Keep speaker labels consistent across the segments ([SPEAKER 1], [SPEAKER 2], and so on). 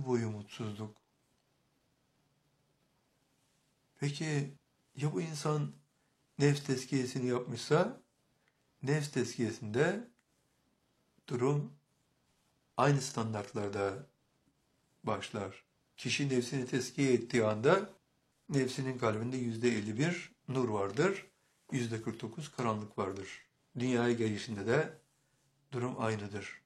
[SPEAKER 1] ömür boyu mutsuzluk. Peki ya bu insan nefs tezkiyesini yapmışsa, nefs tezkiyesinde durum aynı standartlarda başlar. Kişi nefsini tezkiye ettiği anda nefsinin kalbinde %51 nur vardır, %49 karanlık vardır. Dünyaya gelişinde de durum aynıdır.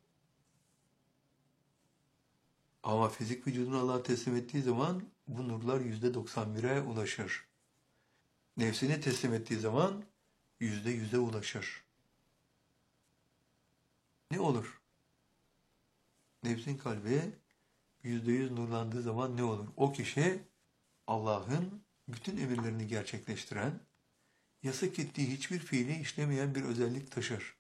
[SPEAKER 1] Ama fizik vücudunu Allah'a teslim ettiği zaman bu nurlar %91'e ulaşır. Nefsini teslim ettiği zaman %100'e ulaşır. Ne olur? Nefsin kalbi %100 nurlandığı zaman ne olur? O kişi Allah'ın bütün emirlerini gerçekleştiren, yasak ettiği hiçbir fiili işlemeyen bir özellik taşır.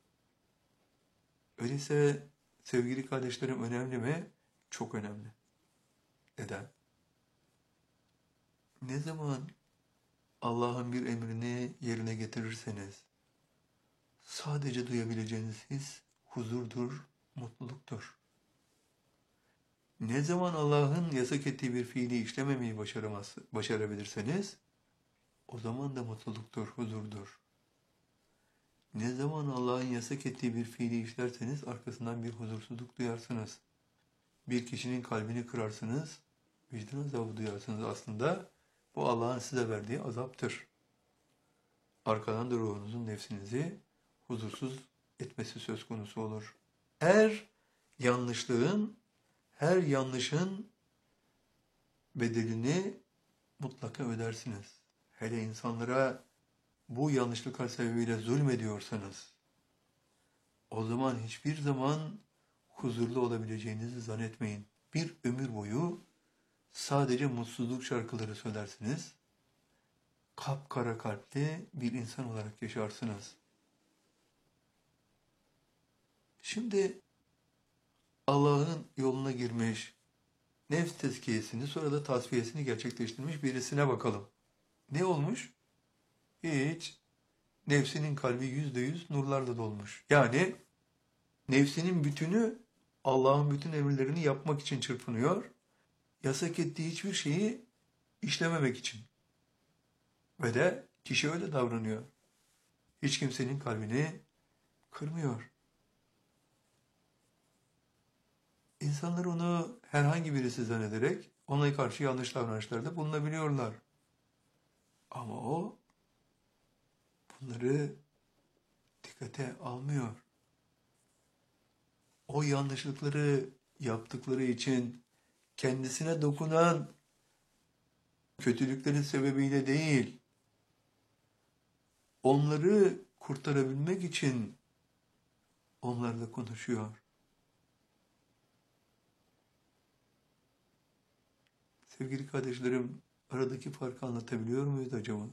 [SPEAKER 1] Öyleyse sevgili kardeşlerim önemli mi? Çok önemli. Neden? Ne zaman Allah'ın bir emrini yerine getirirseniz, sadece duyabileceğiniz his huzurdur, mutluluktur. Ne zaman Allah'ın yasak ettiği bir fiili işlememeyi başarabilirseniz, o zaman da mutluluktur, huzurdur. Ne zaman Allah'ın yasak ettiği bir fiili işlerseniz arkasından bir huzursuzluk duyarsınız. Bir kişinin kalbini kırarsınız, vicdan azabı duyarsınız. Aslında bu Allah'ın size verdiği azaptır. Arkadan da ruhunuzun nefsinizi huzursuz etmesi söz konusu olur. Her yanlışın bedelini mutlaka ödersiniz. Hele insanlara bu yanlışlıklar sebebiyle zulmediyorsanız, o zaman hiçbir zaman huzurlu olabileceğinizi zannetmeyin. Bir ömür boyu sadece mutsuzluk şarkıları söylersiniz, kapkara kalpli bir insan olarak yaşarsınız. Şimdi Allah'ın yoluna girmiş, nefs tezkiyesini sonra da tasfiyesini gerçekleştirmiş birisine bakalım. Ne olmuş? Hiç. Nefsinin kalbi %100 nurlarla dolmuş. Yani nefsinin bütünü Allah'ın bütün emirlerini yapmak için çırpınıyor. Yasak ettiği hiçbir şeyi işlememek için. Ve de kişi öyle davranıyor. Hiç kimsenin kalbini kırmıyor. İnsanlar onu herhangi birisi zannederek ona karşı yanlış davranışlarda bulunabiliyorlar. Ama o bunları dikkate almıyor. O yanlışlıkları yaptıkları için kendisine dokunan kötülüklerin sebebiyle değil, onları kurtarabilmek için onlarla konuşuyor. Sevgili kardeşlerim, aradaki farkı anlatabiliyor muyuz acaba?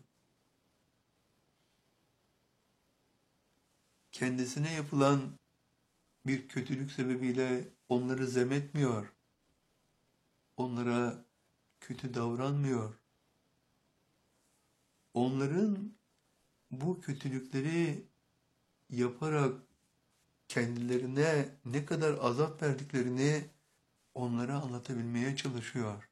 [SPEAKER 1] Kendisine yapılan bir kötülük sebebiyle onları zemetmiyor. Onlara kötü davranmıyor. Onların bu kötülükleri yaparak kendilerine ne kadar azap verdiklerini onlara anlatabilmeye çalışıyor.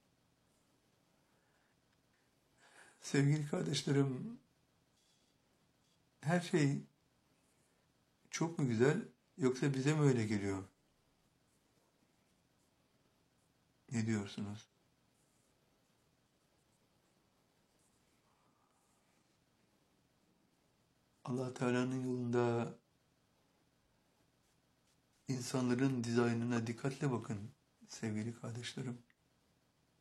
[SPEAKER 1] Sevgili kardeşlerim, her şey çok mu güzel yoksa bize mi öyle geliyor? Ne diyorsunuz? Allah Teala'nın yolunda insanların dizaynına dikkatle bakın sevgili kardeşlerim.